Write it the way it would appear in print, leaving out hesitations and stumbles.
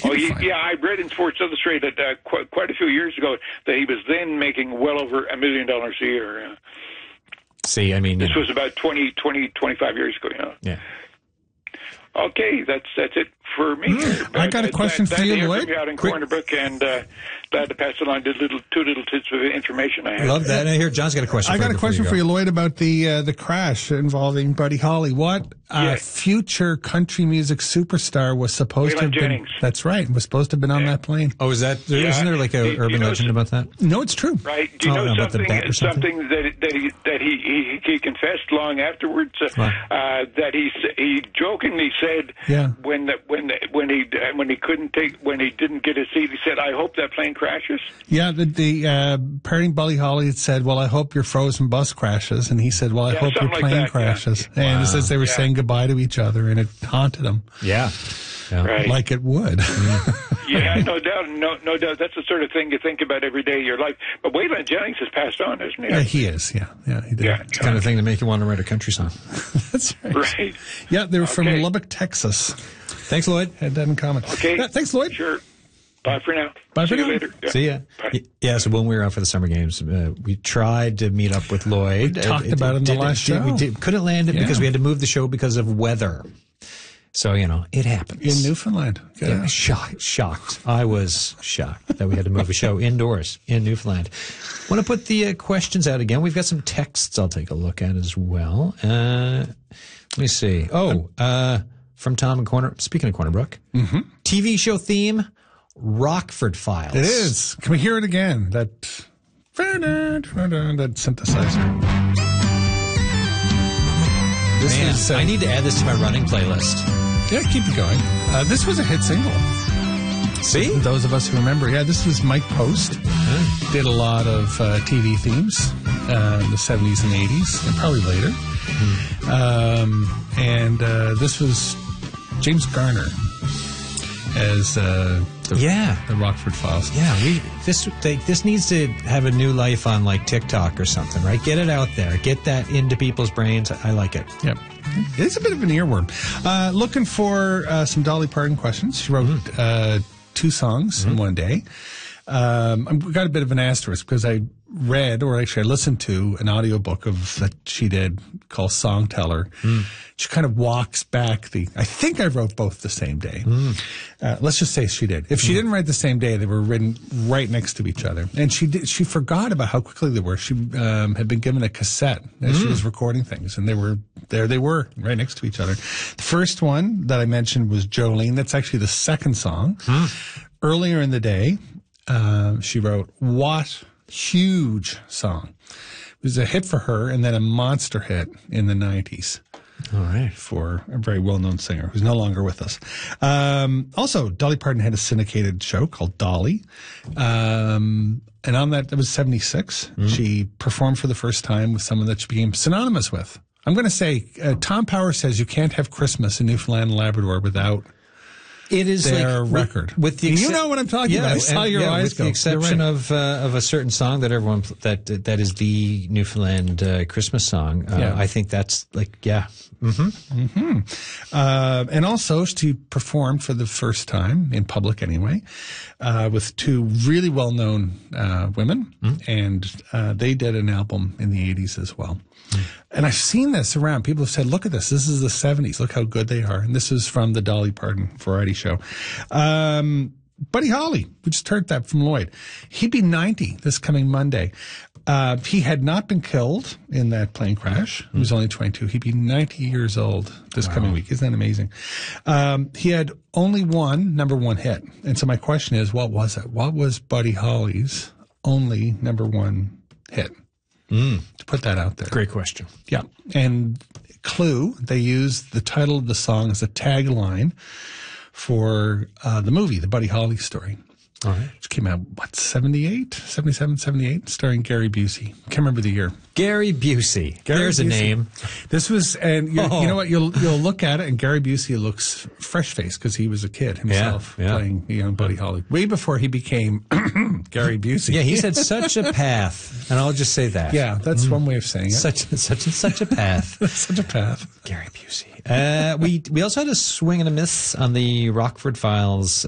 Yeah, I read in Sports Illustrated quite a few years ago that he was then making well over $1 million a year. See, I mean, this was about 25 years ago. Yeah. Okay, that's it for me. I got a question for you, Lloyd. Out in Corner Brook, and glad to pass along two little tidbits of information I have. Love that. And here, John's got a question. I got a question for you, Lloyd, about the crash involving Buddy Holly. What future country music superstar was supposed to have been? Jennings. That's right. Was supposed to have been on that plane. Oh, is that? Isn't there like a urban legend about that? No, it's true. Right? Do you know something that he confessed long afterwards? That he jokingly said when he didn't get a seat, he said, "I hope that plane crashes." Yeah, the parroting Buddy Holly had said, "Well, I hope your frozen bus crashes," and he said, "Well, I hope your plane crashes." Yeah. And it says they were saying goodbye to each other, and it haunted him. Yeah. Right. Like it would. Yeah, no doubt. No doubt. That's the sort of thing you think about every day of your life. But Waylon Jennings has passed on, isn't he? Yeah, he is. Yeah, he did. Yeah, it's the kind of thing to make you want to write a country song. That's right. Right. Yeah, they were from Lubbock, Texas. Thanks, Lloyd. Had that in common. Okay. Yeah, thanks, Lloyd. Sure. Bye for now. Bye See for you now. later. Yeah. See ya. Bye. Yeah, so when we were out for the summer games, we tried to meet up with Lloyd. We talked about it in the last show. We couldn't land it because we had to move the show because of weather. So, it happens. In Newfoundland. Yeah, shocked. I was shocked that we had to move a show indoors in Newfoundland. Want to put the questions out again. We've got some texts I'll take a look at as well. Let me see. From Tom and Speaking of Corner Brook. Mm-hmm. TV show theme, Rockford Files. It is. Can we hear it again? That synthesizer. I need to add this to my running playlist. Yeah, keep it going. This was a hit single. See? Those of us who remember. Yeah, this was Mike Post. Did a lot of TV themes in the 70s and 80s, and probably later. This was James Garner as the Rockford Files. Yeah, this needs to have a new life on like TikTok or something, right? Get it out there. Get that into people's brains. I like it. Yep. It's a bit of an earworm. Looking for some Dolly Parton questions. She wrote 2 songs in one day. I've got a bit of an asterisk because I read, or actually I listened to an audiobook that she did called Songteller. She kind of walks back I think I wrote both the same day. Let's just say she did. If she didn't write the same day, they were written right next to each other. And she forgot about how quickly they were. She had been given a cassette as she was recording things, and they were right next to each other. The first one that I mentioned was Jolene. That's actually the second song. Earlier in the day, she wrote What Huge Song. It was a hit for her and then a monster hit in the 90s. All right. For a very well-known singer who's no longer with us. Also, Dolly Parton had a syndicated show called Dolly. And on that was 76. She performed for the first time with someone that she became synonymous with. I'm going to say, Tom Power says you can't have Christmas in Newfoundland and Labrador without their record. With the you know what I'm talking about. I saw your eyes go. With the exception of a certain song that everyone that is the Newfoundland Christmas song. I think that's and also she performed for the first time in public anyway, with 2 really well-known women, and they did an album in the 80s as well. And I've seen this around. People have said, look at this. This is the 70s. Look how good they are. And this is from the Dolly Parton variety show. Buddy Holly, we just heard that from Lloyd. He'd be 90 this coming Monday. He had not been killed in that plane crash. He was only 22. He'd be 90 years old this coming week. Isn't that amazing? He had only one number 1 hit. And so my question is, what was it? What was Buddy Holly's only number 1 hit? To put that out there. Great question. Yeah. And Clue, they used the title of the song as a tagline for the movie, The Buddy Holly Story. All right. Which came out, 77, 78, starring Gary Busey. Can't remember the year. Gary Busey. There's a name. This was, and you know what, you'll look at it, and Gary Busey looks fresh-faced because he was a kid himself playing young Buddy Holly. Way before he became Gary Busey. Yeah, he's had such a path, and I'll just say that. Yeah, that's one way of saying it. Such a path. Such a path. Gary Busey. We also had a swing and a miss on the Rockford Files